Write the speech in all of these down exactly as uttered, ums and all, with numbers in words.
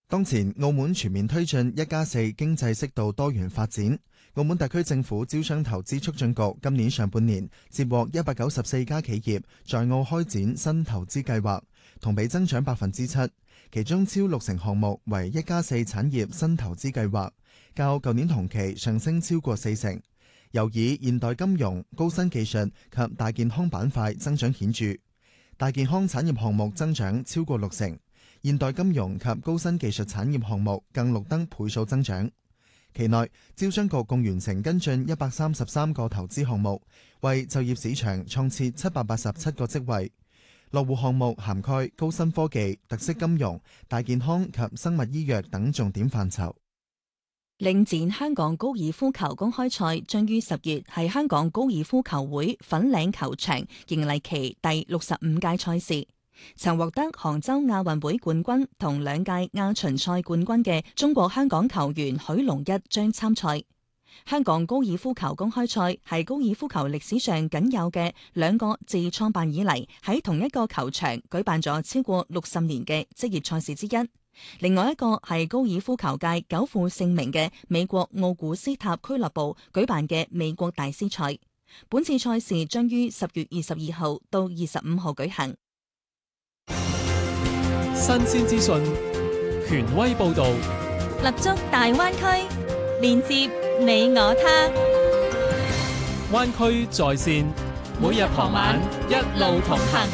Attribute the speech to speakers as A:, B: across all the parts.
A: 當前澳門全面推進一加四經濟適度多元發展，澳門特區政府招商投資促進局今年上半年接獲一百九十四家企業在澳開展新投資計劃，同比增長百分之七，其中超六成項目為一加四產業新投資計劃，較舊年同期上升超過四成。又以現代金融、高新技術及大健康板塊增長顯著，大健康產業項目增長超過六成。現代金融及高新技術產業項目更錄得倍數增長。期內，招商局共完成跟進一百三十三個投資項目，為就業市場創設七百八十七個職位。落戶項目涵蓋高新科技、特色金融、大健康及生物醫藥等重點範疇。
B: 領展香港高爾夫球公開賽將於十月喺香港高爾夫球會粉嶺球場迎嚟其第六十五屆賽事。曾獲得杭州亞運會冠軍同兩屆亞巡賽冠軍嘅中國香港球員許龍一將參賽。香港高爾夫球公開賽係高爾夫球歷史上僅有嘅兩個自創辦以嚟喺同一個球場舉辦咗超過六十年嘅職業賽事之一。另外一個係高爾夫球界久負盛名嘅美國奧古斯塔俱樂部舉辦嘅美國大師賽。本次賽事將於十月二十二號到二十五號舉行。
C: 新鮮資訊，權威報道，
D: 立足大灣區，連接你我他。
C: 灣區在線，每日傍晚一路同行。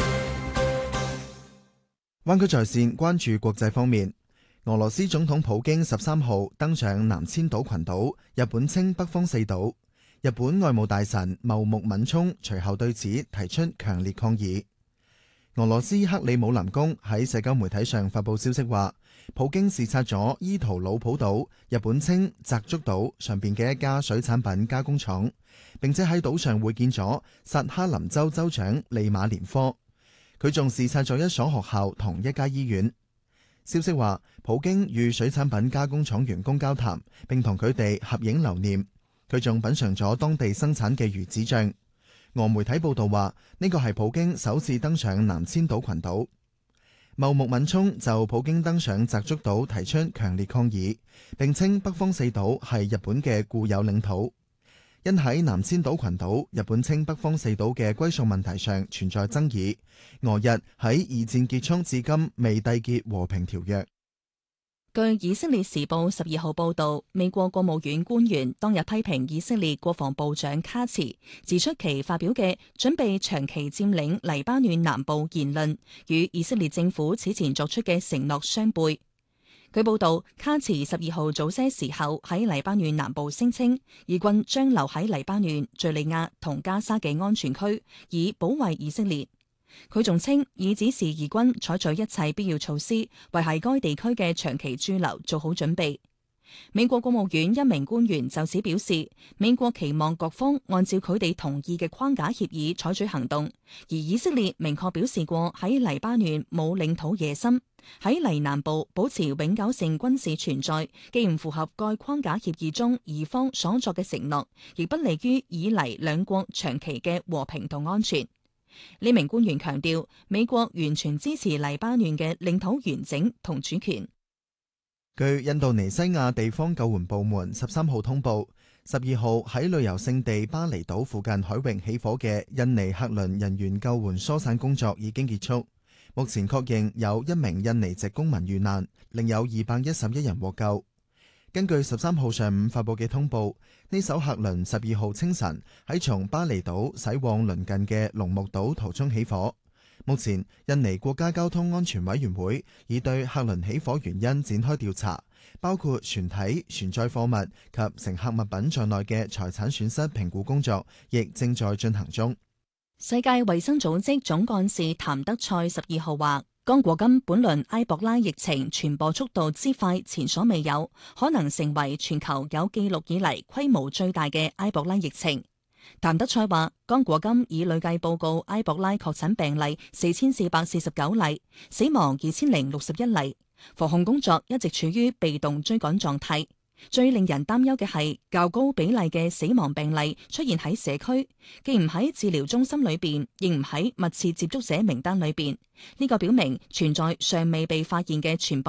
A: 灣區在線關注國際方面，俄羅斯總統普京十三號登上南千島群島，日本稱北方四島。日本外務大臣茂木敏充隨後對此提出強烈抗議。俄羅斯克里姆林宮喺社交媒體上發佈消息話，普京視察咗伊圖魯普島，日本稱澤竹島上邊嘅一家水產品加工廠，並且喺島上會見咗薩哈林州州長利馬連科。佢仲視察咗一所學校同一家醫院。消息話，普京與水產品加工廠員工交談，並同佢哋合影留念。佢仲品嘗咗當地生產嘅魚子醬。俄媒體報道話，呢個係普京首次登上南千島群島。茂木敏充就普京登上澤竹島提出強烈抗議，並稱北方四島係日本嘅固有領土。因喺南千島群島，日本稱北方四島嘅歸屬問題上存在爭議，俄日喺二戰結束至今未締結和平條約。
B: 據以色列時報十二號報道，美國國務院官員當日批評以色列國防部長卡茨，指出其發表嘅準備長期佔領黎巴嫩南部言論，與以色列政府此前作出嘅承諾相悖。據報道，卡茨十二號早些時候喺黎巴嫩南部聲稱，以軍將留喺黎巴嫩、敘利亞同加沙嘅安全區，以保衛以色列。佢仲稱已指示以軍採取一切必要措施，為喺該地區嘅長期駐留做好準備。美國國務院一名官員就此表示，美國期望各方按照佢哋同意嘅框架協議採取行動，而以色列明確表示過喺黎巴嫩冇領土野心，喺黎南部保持永久性軍事存在，既唔符合該框架協議中以方所作嘅承諾，亦不利於以黎兩國長期嘅和平同安全。呢名官員強調，美國完全支持黎巴嫩嘅領土完整同主權。
A: 據印度尼西亞地方救援部門十三號通報，十二號喺旅遊勝地巴厘島附近海域起火嘅印尼客輪人員救援疏散工作已經結束。目前確認有一名印尼籍公民遇難，另有二百一十一人獲救。根據十三號上午發佈嘅通報，呢艘客輪十二號清晨喺從巴厘島駛往鄰近嘅龍目島途中起火。目前，印尼國家交通安全委員會已對客輪起火原因展開調查，包括船體、船載貨物及乘客物品在內嘅財產損失評估工作，亦正在進行中。
B: 世界衛生組織總幹事譚德塞十二號話，剛果金本輪埃博拉疫情傳播速度之快前所未有，可能成為全球有記錄以嚟規模最大嘅埃博拉疫情。譚德塞話，剛果金已累計報告埃博拉確診病例四千四百四十九例，死亡二千零六十一例，防控工作一直處於被動追趕狀態。最令人擔憂嘅係較高比例嘅死亡病例出現喺社區，既唔喺治療中心裏邊，亦唔喺密切接觸者名單裏邊。呢個表明存在尚未被發現嘅傳播